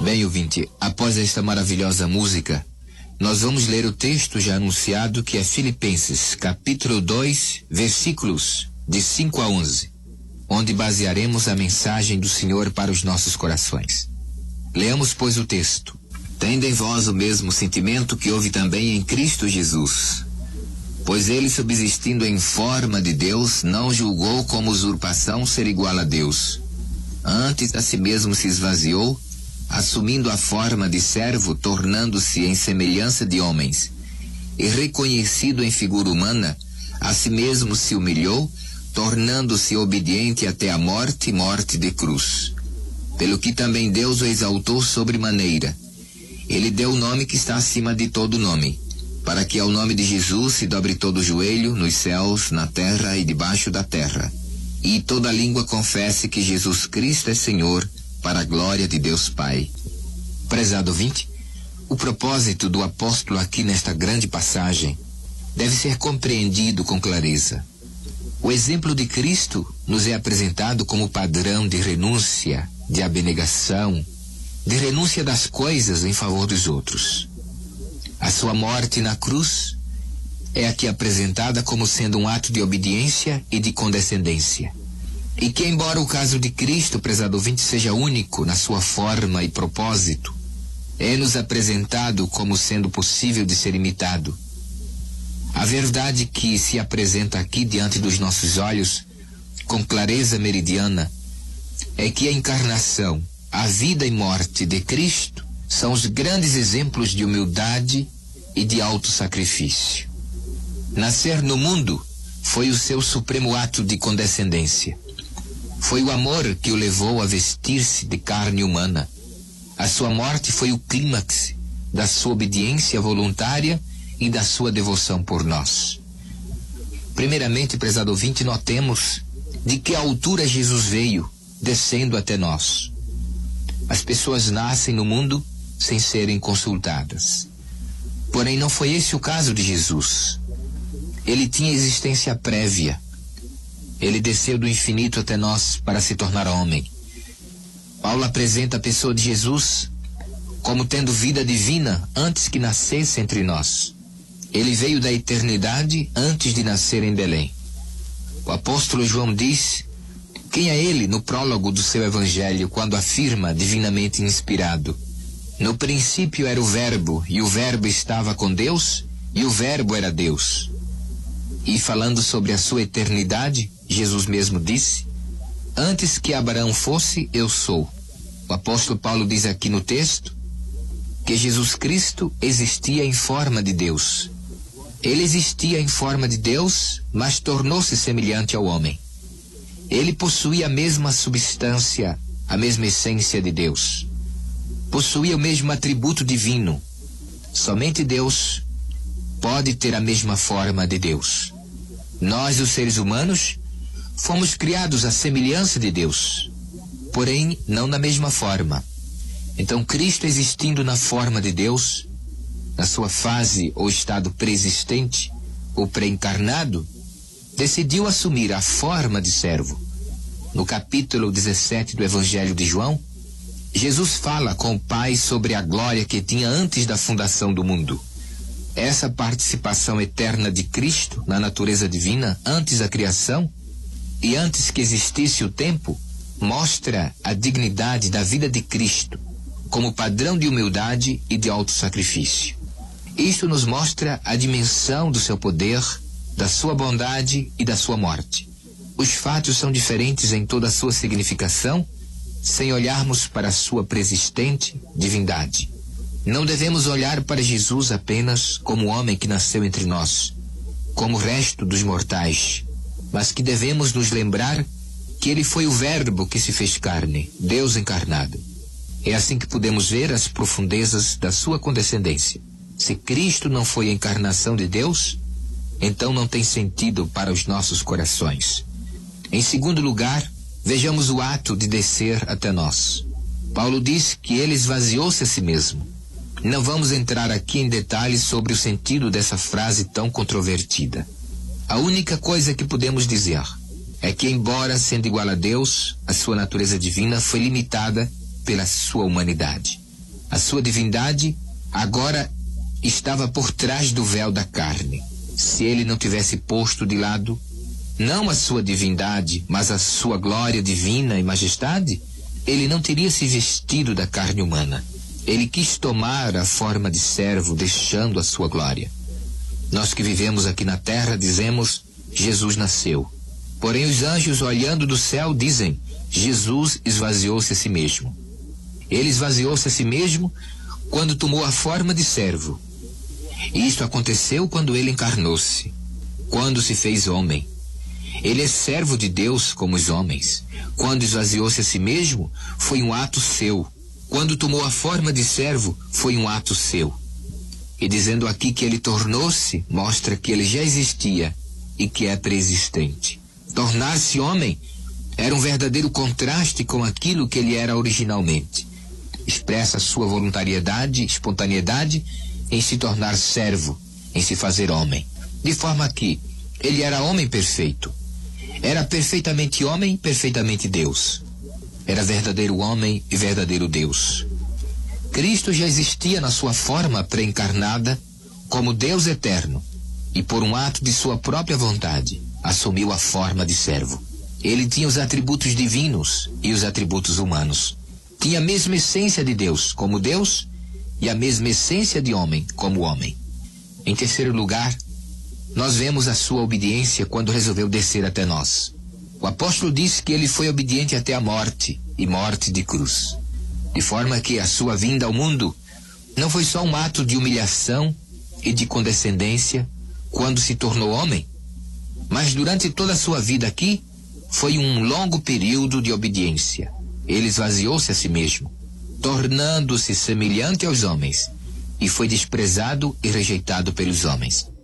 Bem, ouvinte, após esta maravilhosa música, nós vamos ler o texto já anunciado, que é Filipenses, capítulo 2, versículos de 5 a 11, onde basearemos a mensagem do Senhor para os nossos corações. Leamos, pois, o texto. Tende em vós o mesmo sentimento que houve também em Cristo Jesus, pois ele, subsistindo em forma de Deus, não julgou como usurpação ser igual a Deus. Antes a si mesmo se esvaziou, assumindo a forma de servo, tornando-se em semelhança de homens, e reconhecido em figura humana, a si mesmo se humilhou, tornando-se obediente até a morte, morte de cruz. Pelo que também Deus o exaltou sobremaneira. Ele deu o nome que está acima de todo nome, para que ao nome de Jesus se dobre todo o joelho, nos céus, na terra e debaixo da terra, e toda língua confesse que Jesus Cristo é Senhor, para a glória de Deus Pai. Prezado ouvinte, o propósito do apóstolo aqui nesta grande passagem deve ser compreendido com clareza. O exemplo de Cristo nos é apresentado como padrão de renúncia, de abnegação, de renúncia das coisas em favor dos outros. A sua morte na cruz é aqui apresentada como sendo um ato de obediência e de condescendência. E que, embora o caso de Cristo, prezado ouvinte, seja único na sua forma e propósito, é-nos apresentado como sendo possível de ser imitado. A verdade que se apresenta aqui diante dos nossos olhos, com clareza meridiana, é que a encarnação, a vida e morte de Cristo são os grandes exemplos de humildade e de autossacrifício. Nascer no mundo foi o seu supremo ato de condescendência. Foi o amor que o levou a vestir-se de carne humana. A sua morte foi o clímax da sua obediência voluntária e da sua devoção por nós. Primeiramente, prezado ouvinte, notemos de que altura Jesus veio, descendo até nós. As pessoas nascem no mundo sem serem consultadas. Porém, não foi esse o caso de Jesus. Ele tinha existência prévia. Ele desceu do infinito até nós para se tornar homem. Paulo apresenta a pessoa de Jesus como tendo vida divina antes que nascesse entre nós. Ele veio da eternidade antes de nascer em Belém. O apóstolo João diz quem é ele no prólogo do seu evangelho, quando afirma, divinamente inspirado: no princípio era o Verbo, e o Verbo estava com Deus, e o Verbo era Deus. E falando sobre a sua eternidade, Jesus mesmo disse: antes que Abraão fosse, eu sou. O apóstolo Paulo diz aqui no texto que Jesus Cristo existia em forma de Deus. Ele existia em forma de Deus, mas tornou-se semelhante ao homem. Ele possuía a mesma substância, a mesma essência de Deus. Possuía o mesmo atributo divino. Somente Deus pode ter a mesma forma de Deus. Nós, os seres humanos, fomos criados à semelhança de Deus, porém não na mesma forma. Então, Cristo, existindo na forma de Deus, na sua fase ou estado pré-existente ou pré-encarnado, decidiu assumir a forma de servo. No capítulo 17 do Evangelho de João, Jesus fala com o Pai sobre a glória que tinha antes da fundação do mundo. Essa participação eterna de Cristo na natureza divina antes da criação e antes que existisse o tempo, mostra a dignidade da vida de Cristo como padrão de humildade e de autossacrifício. Isso nos mostra a dimensão do seu poder, da sua bondade e da sua morte. Os fatos são diferentes em toda a sua significação, sem olharmos para a sua preexistente divindade. Não devemos olhar para Jesus apenas como o homem que nasceu entre nós, como o resto dos mortais, mas que devemos nos lembrar que ele foi o Verbo que se fez carne, Deus encarnado. É assim que podemos ver as profundezas da sua condescendência. Se Cristo não foi a encarnação de Deus, então não tem sentido para os nossos corações. Em segundo lugar, vejamos o ato de descer até nós. Paulo diz que ele esvaziou-se a si mesmo. Não vamos entrar aqui em detalhes sobre o sentido dessa frase tão controvertida. A única coisa que podemos dizer é que, embora sendo igual a Deus, a sua natureza divina foi limitada pela sua humanidade. A sua divindade agora estava por trás do véu da carne. Se ele não tivesse posto de lado, não a sua divindade, mas a sua glória divina e majestade, ele não teria se vestido da carne humana. Ele quis tomar a forma de servo, deixando a sua glória. Nós que vivemos aqui na terra dizemos, Jesus nasceu. Porém, os anjos, olhando do céu, dizem, Jesus esvaziou-se a si mesmo. Ele esvaziou-se a si mesmo quando tomou a forma de servo. E isto aconteceu quando ele encarnou-se, quando se fez homem. Ele é servo de Deus como os homens. Quando esvaziou-se a si mesmo, foi um ato seu. Quando tomou a forma de servo, foi um ato seu. E dizendo aqui que ele tornou-se, mostra que ele já existia e que é preexistente. Tornar-se homem era um verdadeiro contraste com aquilo que ele era originalmente. Expressa sua voluntariedade, espontaneidade em se tornar servo, em se fazer homem. De forma que ele era homem perfeito. Era perfeitamente homem, perfeitamente Deus. Era verdadeiro homem e verdadeiro Deus. Cristo já existia na sua forma pré-encarnada como Deus eterno e por um ato de sua própria vontade assumiu a forma de servo. Ele tinha os atributos divinos e os atributos humanos. Tinha a mesma essência de Deus como Deus e a mesma essência de homem como homem. Em terceiro lugar, nós vemos a sua obediência quando resolveu descer até nós. O apóstolo disse que ele foi obediente até a morte, e morte de cruz. De forma que a sua vinda ao mundo não foi só um ato de humilhação e de condescendência quando se tornou homem, mas durante toda a sua vida aqui, foi um longo período de obediência. Ele esvaziou-se a si mesmo, tornando-se semelhante aos homens, e foi desprezado e rejeitado pelos homens.